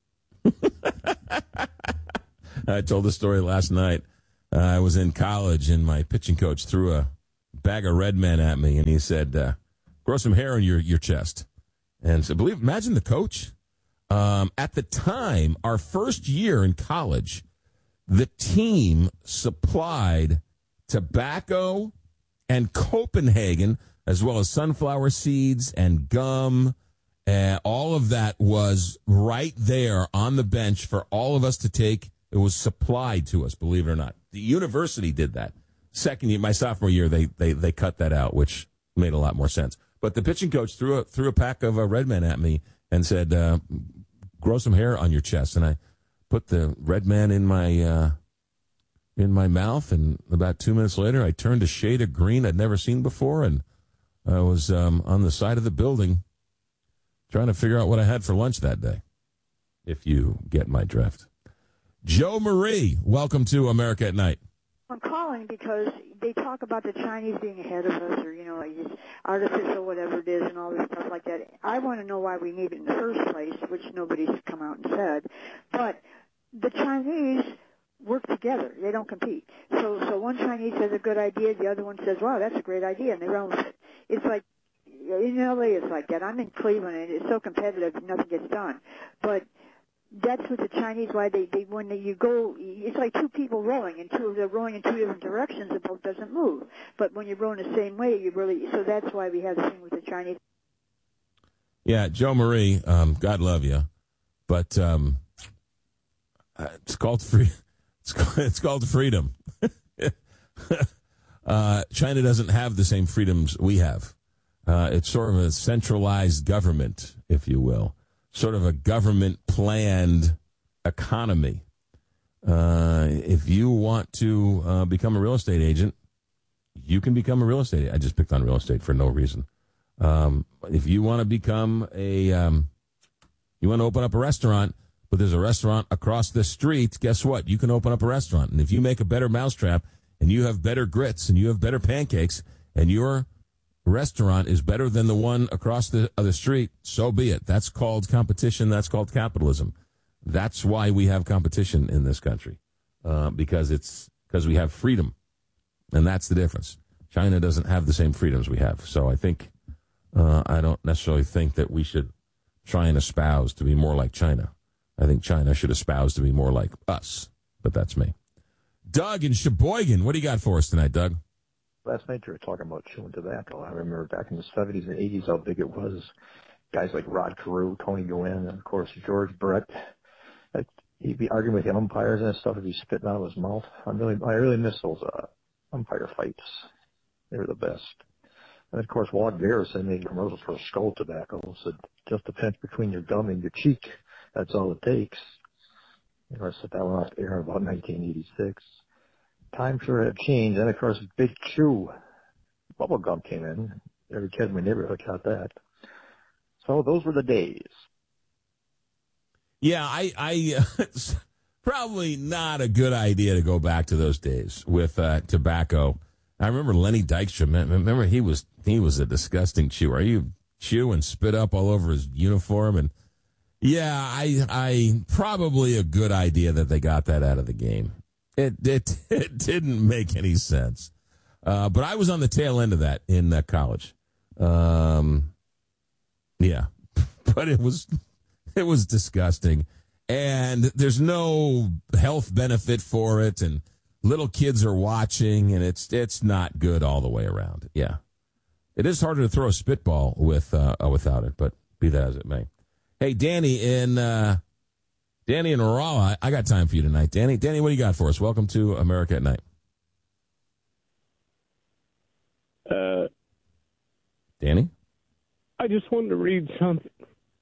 I told the story last night. Uh, I was in college, and my pitching coach threw a bag of Red Men at me, and he said, uh, grow some hair on your, your chest. And so, believe, imagine the coach. Um, at the time, our first year in college, the team supplied tobacco and Copenhagen, as well as sunflower seeds and gum. And all of that was right there on the bench for all of us to take. It was supplied to us, believe it or not. The university did that. Second year, my sophomore year, they they they cut that out, which made a lot more sense. But the pitching coach threw a, threw a pack of uh, Red Men at me and said, uh, grow some hair on your chest. And I put the Red Man in my uh, in my mouth, and about two minutes later, I turned a shade of green I'd never seen before, and I was um, on the side of the building trying to figure out what I had for lunch that day, if you get my drift. Joe Marie, welcome to America at Night. I'm calling because they talk about the Chinese being ahead of us, or, you know, like it's artificial, whatever it is, and all this stuff like that. I want to know why we need it in the first place, which nobody's come out and said. But the Chinese work together. They don't compete. So so one Chinese has a good idea, the other one says, wow, that's a great idea, and they run with it. It's like, in L A it's like that. I'm in Cleveland, and it's so competitive, nothing gets done. But that's what the Chinese, why they, they when they, you go, it's like two people rowing, and two they're rowing in two different directions, the boat doesn't move. But when you're rowing the same way, you really, so that's why we have the thing with the Chinese. Yeah, Joe Marie, um, God love you, but um, it's called free. It's called, it's called freedom. uh, China doesn't have the same freedoms we have. Uh, it's sort of a centralized government, if you will. Sort of a government-planned economy. Uh, if you want to uh, become a real estate agent, you can become a real estate agent. I just picked on real estate for no reason. Um, if you want to become a, um, you want to open up a restaurant, but there's a restaurant across the street, guess what? You can open up a restaurant. And if you make a better mousetrap, and you have better grits, and you have better pancakes, and your restaurant is better than the one across the other street, so be it. That's called competition. That's called capitalism. That's why we have competition in this country, uh, because it's because we have freedom, and that's the difference. China doesn't have the same freedoms we have, so I think uh, I don't necessarily think that we should try and espouse to be more like China. I think China should espouse to be more like us, but that's me. Doug in Sheboygan, what do you got for us tonight, Doug? Last night you were talking about chewing tobacco. I remember back in the seventies and eighties how big it was. Guys like Rod Carew, Tony Gwynn, and of course George Brett. He'd be arguing with the umpires and stuff if he's spitting out of his mouth. I really, I really miss those uh, umpire fights. They were the best. And of course Walt Garrison made commercials for Skull Tobacco. Said just a pinch between your gum and your cheek. That's all it takes. You know, I set that one off air in about nineteen eighty-six. Times sure have changed, and of course, Big Chew bubble gum came in. Every kid in my neighborhood got that. So those were the days. Yeah, I, I uh, it's probably not a good idea to go back to those days with uh, tobacco. I remember Lenny Dykstra. Remember, he was he was a disgusting chewer. He would chew and spit up all over his uniform, and yeah, I, I probably a good idea that they got that out of the game. It it, it didn't make any sense. Uh, but I was on the tail end of that in uh, college. Um, yeah, but it was it was disgusting, and there's no health benefit for it, and little kids are watching, and it's it's not good all the way around. Yeah, it is harder to throw a spitball with uh, without it, but be that as it may. Hey, Danny in. Uh, Danny in Rolla, I got time for you tonight. Danny, Danny, what do you got for us? Welcome to America at Night. Uh, Danny? I just wanted to read something.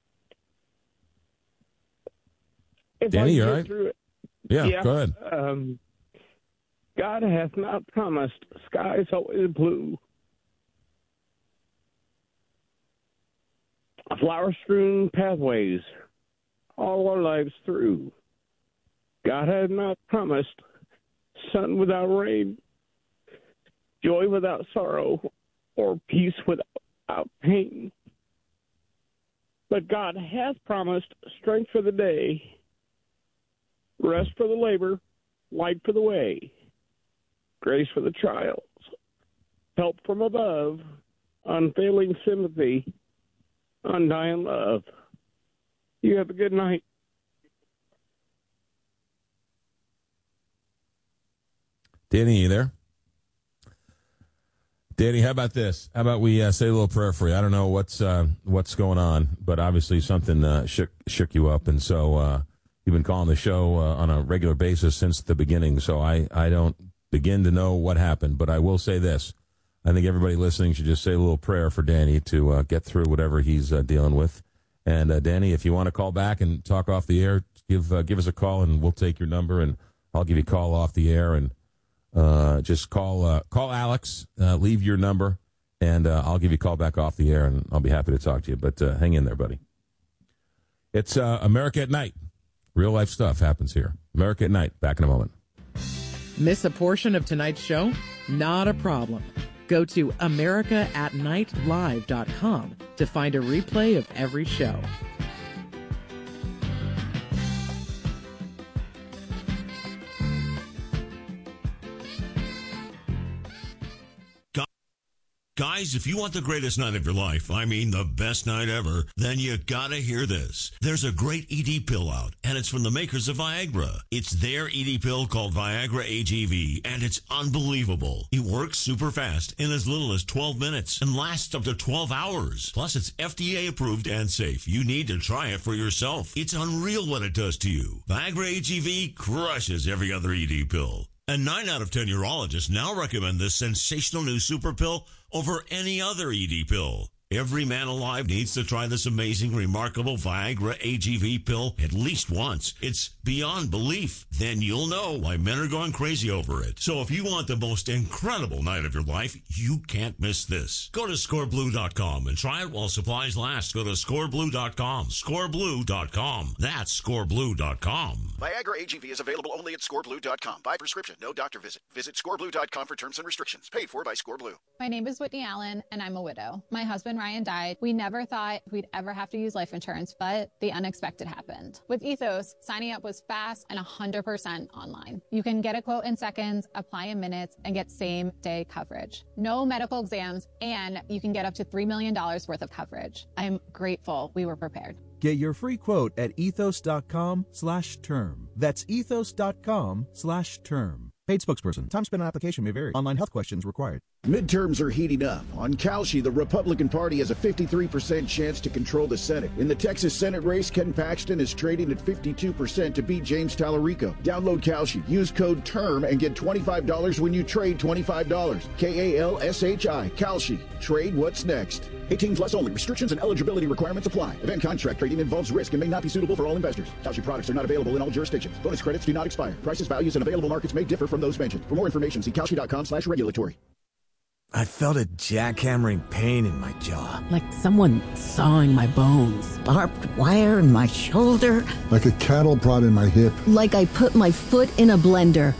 If Danny, I you get all right? through it. Yeah, yeah, go ahead. Um, God hath not promised skies always blue, flower-strewn pathways all our lives through. God had not promised sun without rain, joy without sorrow, or peace without pain. But God hath promised strength for the day, rest for the labor, light for the way, grace for the trials, help from above, unfailing sympathy, undying love. You have a good night. Danny, you there? Danny, how about this? How about we uh, say a little prayer for you? I don't know what's uh, what's going on, but obviously something uh, shook shook you up, and so uh, you've been calling the show uh, on a regular basis since the beginning. So I, I don't begin to know what happened, but I will say this: I think everybody listening should just say a little prayer for Danny to uh, get through whatever he's uh, dealing with. And uh, Danny, if you want to call back and talk off the air, give uh, give us a call, and we'll take your number, and I'll give you a call off the air, and uh, just call uh, call Alex, uh, leave your number, and uh, I'll give you a call back off the air, and I'll be happy to talk to you. But uh, hang in there, buddy. It's uh, America at Night. Real life stuff happens here. America at Night. Back in a moment. Miss a portion of tonight's show? Not a problem. Go to america at night live dot com to find a replay of every show. Guys, if you want the greatest night of your life, I mean the best night ever, then you gotta hear this. There's a great E D pill out, and it's from the makers of Viagra. It's their E D pill called Viagra A G V, and it's unbelievable. It works super fast in as little as twelve minutes and lasts up to twelve hours. Plus, it's F D A approved and safe. You need to try it for yourself. It's unreal what it does to you. Viagra A G V crushes every other E D pill. And nine out of ten urologists now recommend this sensational new super pill over any other E D pill. Every man alive needs to try this amazing, remarkable Viagra A G V pill at least once. It's beyond belief. Then you'll know why men are going crazy over it. So if you want the most incredible night of your life, you can't miss this. Go to score blue dot com and try it while supplies last. Go to score blue dot com. score blue dot com. That's score blue dot com. Viagra A G V is available only at score blue dot com. By prescription, no doctor visit. Visit score blue dot com for terms and restrictions. Paid for by ScoreBlue. My name is Whitney Allen, and I'm a widow. My husband, Ryan, died. We never thought we'd ever have to use life insurance, but the unexpected happened. With Ethos, signing up was fast and one hundred percent online. You can get a quote in seconds, apply in minutes, and get same-day coverage. No medical exams, and you can get up to three million dollars worth of coverage. I'm grateful we were prepared. Get your free quote at ethos dot com slash term. That's ethos dot com slash term. Paid spokesperson. Time spent on application may vary. Online health questions required. Midterms are heating up. On Kalshi, the Republican Party has a fifty-three percent chance to control the Senate. In the Texas Senate race, Ken Paxton is trading at fifty-two percent to beat James Tallarico. Download Kalshi. Use code TERM and get twenty-five dollars when you trade twenty-five dollars. K A L S H I. Kalshi. Trade what's next. eighteen plus only. Restrictions and eligibility requirements apply. Event contract trading involves risk and may not be suitable for all investors. Kalshi products are not available in all jurisdictions. Bonus credits do not expire. Prices, values, and available markets may differ from those mentioned. For more information, see kalshi dot com slash regulatory. I felt a jackhammering pain in my jaw. Like someone sawing my bones. Barbed wire in my shoulder. Like a cattle prod in my hip. Like I put my foot in a blender.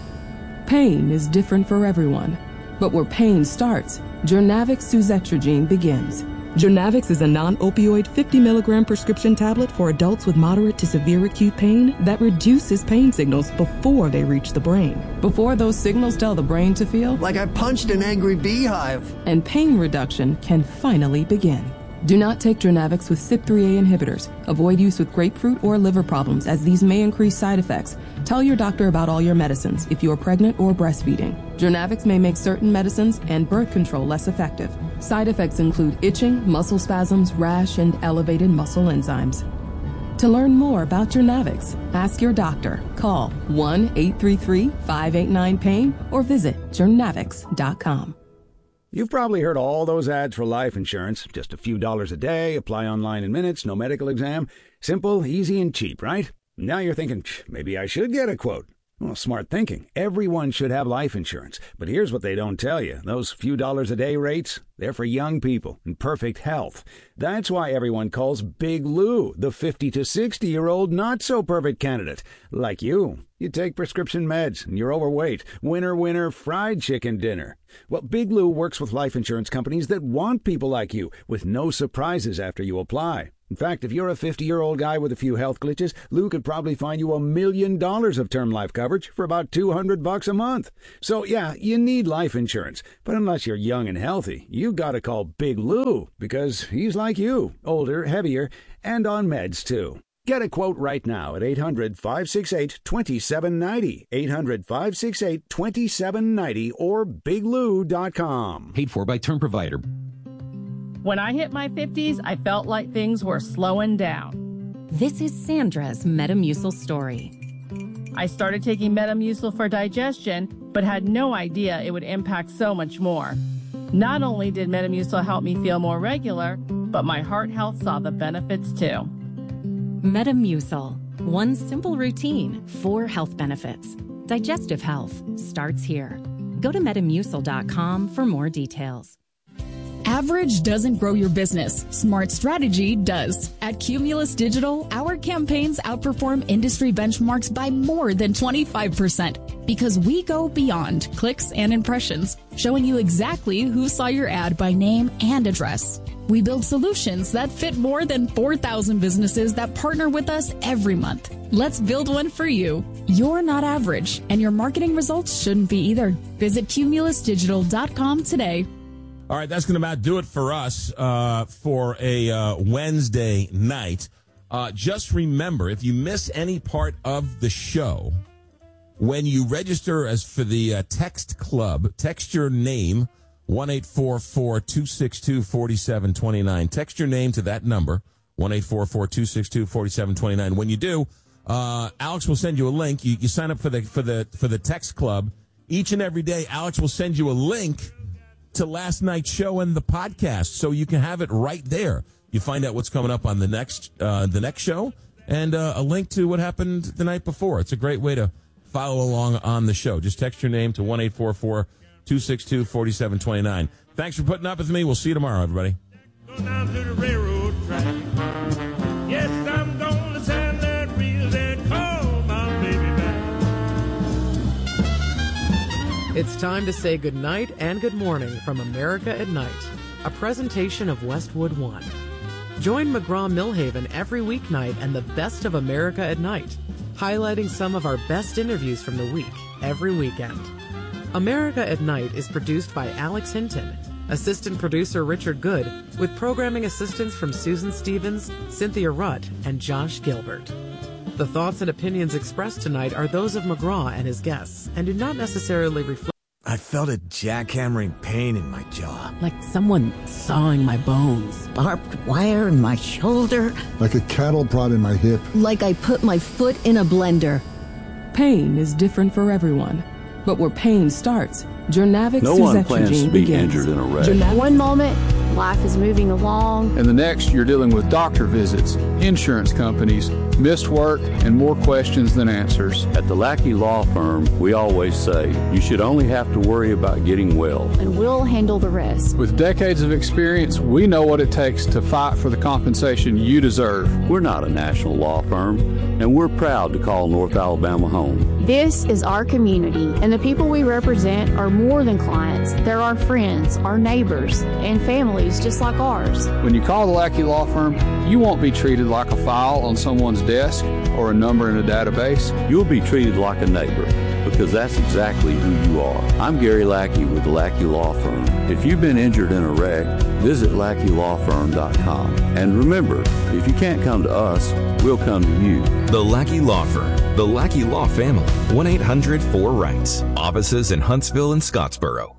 Pain is different for everyone. But where pain starts, Journavx suzetrigine begins. Journavx is a non-opioid fifty milligram prescription tablet for adults with moderate to severe acute pain that reduces pain signals before they reach the brain. Before those signals tell the brain to feel like I punched an angry beehive. And pain reduction can finally begin. Do not take Journavx with C Y P three A inhibitors. Avoid use with grapefruit or liver problems, as these may increase side effects. Tell your doctor about all your medicines if you are pregnant or breastfeeding. Journavx may make certain medicines and birth control less effective. Side effects include itching, muscle spasms, rash, and elevated muscle enzymes. To learn more about Journavx, ask your doctor. Call one eight three three, five eight nine, pain or visit journavx dot com. You've probably heard all those ads for life insurance. Just a few dollars a day, apply online in minutes, no medical exam. Simple, easy, and cheap, right? Now you're thinking, maybe I should get a quote. Well, smart thinking. Everyone should have life insurance. But here's what they don't tell you. Those few dollars a day rates, they're for young people in perfect health. That's why everyone calls Big Lou the fifty to sixty-year-old not-so-perfect candidate. Like you. You take prescription meds, and you're overweight. Winner, winner, fried chicken dinner. Well, Big Lou works with life insurance companies that want people like you, with no surprises after you apply. In fact, if you're a fifty-year-old guy with a few health glitches, Lou could probably find you a million dollars of term life coverage for about two hundred bucks a month. So, yeah, you need life insurance. But unless you're young and healthy, you gotta call Big Lou, because he's like you, older, heavier, and on meds, too. Get a quote right now at eight hundred, five six eight, two seven nine zero, eight hundred, five six eight, two seven nine zero, or big lou dot com. Paid for by Term Provider. When I hit my fifties, I felt like things were slowing down. This is Sandra's Metamucil story. I started taking Metamucil for digestion, but had no idea it would impact so much more. Not only did Metamucil help me feel more regular, but my heart health saw the benefits too. Metamucil. One simple routine, four health benefits. Digestive health starts here. Go to metamucil dot com for more details. Average doesn't grow your business. Smart strategy does. At Cumulus Digital, our campaigns outperform industry benchmarks by more than twenty-five percent because we go beyond clicks and impressions, showing you exactly who saw your ad by name and address. We build solutions that fit more than four thousand businesses that partner with us every month. Let's build one for you. You're not average, and your marketing results shouldn't be either. Visit cumulus digital dot com today. All right, that's going to about do it for us uh, for a uh, Wednesday night. Uh, just remember, if you miss any part of the show, when you register as for the uh, text club, text your name, one eight four four, two six two, four seven two nine. Text your name to that number, one eight four four, two six two, four seven two nine. When you do, uh, Alex will send you a link. You, you sign up for the for the for the text club. Each and every day, Alex will send you a link to last night's show and the podcast, so you can have it right there. You find out what's coming up on the next uh, the next show, and uh, a link to what happened the night before. It's a great way to follow along on the show. Just text your name to one eight four four, two six two, four seven two nine. Thanks for putting up with me. We'll see you tomorrow, everybody. Go down to the railroad track. Yes, I'm gonna send that reel and call my baby back. It's time to say good night and good morning from America at Night, a presentation of Westwood One. Join McGraw-Millhaven every weeknight and the best of America at Night, highlighting some of our best interviews from the week every weekend. America at Night is produced by Alex Hinton, assistant producer Richard Good, with programming assistance from Susan Stevens, Cynthia Rutt, and Josh Gilbert. The thoughts and opinions expressed tonight are those of McGraw and his guests and do not necessarily reflect. I felt a jackhammering pain in my jaw. Like someone sawing my bones. Barbed wire in my shoulder. Like a cattle prod in my hip. Like I put my foot in a blender. Pain is different for everyone. But where pain starts, Jernavix No one plans to be begins. injured in a wreck. Jernavix. One moment, life is moving along. And the next, you're dealing with doctor visits, insurance companies, missed work, and more questions than answers. At the Lackey Law Firm, we always say, you should only have to worry about getting well. And we'll handle the rest. With decades of experience, we know what it takes to fight for the compensation you deserve. We're not a national law firm, and we're proud to call North Alabama home. This is our community, and the people we represent are more than clients. They're our friends, our neighbors, and families just like ours. When you call the Lackey Law Firm, you won't be treated like a file on someone's desk or a number in a database. You'll be treated like a neighbor, because that's exactly who you are. I'm Gary Lackey with the Lackey Law Firm. If you've been injured in a wreck, visit lackey law firm dot com. And remember, if you can't come to us, we'll come to you. The Lackey Law Firm. The Lackey Law Family. one eight hundred four rights. Offices in Huntsville and Scottsboro.